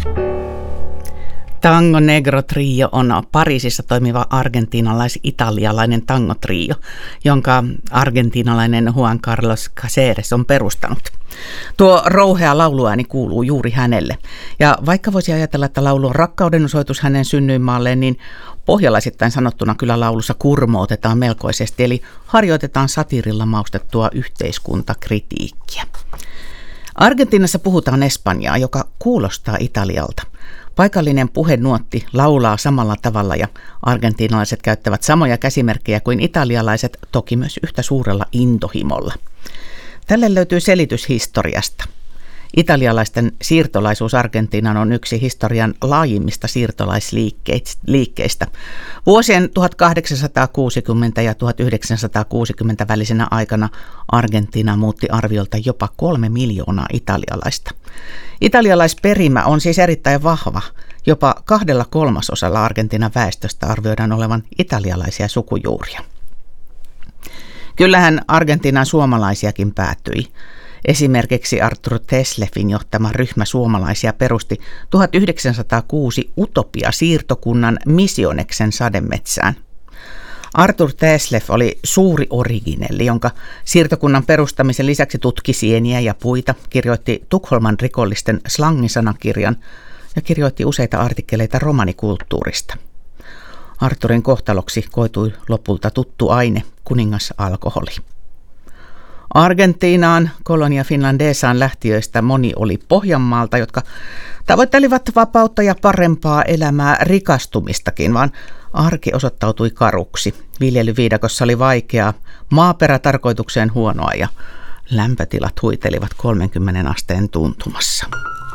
Tango Negro Trio on Pariisissa toimiva argentiinalais-italialainen tangotrio, jonka argentiinalainen Juan Carlos Caceres on perustanut. Tuo rouhea lauluääni kuuluu juuri hänelle. Ja vaikka voisi ajatella, että laulu on rakkaudenosoitus hänen synnyinmaalleen, niin pohjalaisittain sanottuna kyllä laulussa kurmootetaan melkoisesti, eli harjoitetaan satiirilla maustettua yhteiskuntakritiikkiä. Argentiinassa puhutaan espanjaa, joka kuulostaa Italialta. Paikallinen puhenuotti laulaa samalla tavalla ja argentiinalaiset käyttävät samoja käsimerkkejä kuin italialaiset, toki myös yhtä suurella intohimolla. Tälle löytyy selitys historiasta. Italialaisten siirtolaisuus Argentiinaan on yksi historian laajimmista siirtolaisliikkeistä. Vuosien 1860 ja 1960 välisenä aikana Argentiina muutti arviolta jopa 3 miljoonaa italialaista. Italialaisperimä on siis erittäin vahva. Jopa 2/3 Argentiinan väestöstä arvioidaan olevan italialaisia sukujuuria. Kyllähän Argentiinan suomalaisiakin päätyi. Esimerkiksi Arthur Teslefin johtama ryhmä suomalaisia perusti 1906 Utopia-siirtokunnan Misioneksen sademetsään. Arthur Teslef oli suuri originelli, jonka siirtokunnan perustamisen lisäksi tutki sieniä ja puita, kirjoitti Tukholman rikollisten slangisanakirjan ja kirjoitti useita artikkeleita romanikulttuurista. Arthurin kohtaloksi koitui lopulta tuttu aine, kuningasalkoholi. Argentiinaan, Colonia Finlandesaan lähtiöistä moni oli Pohjanmaalta, jotka tavoittelivat vapautta ja parempaa elämää rikastumistakin, vaan arki osoittautui karuksi. Viljelyviidakossa oli vaikeaa, maaperä tarkoitukseen huonoa ja lämpötilat huitelivat 30 asteen tuntumassa.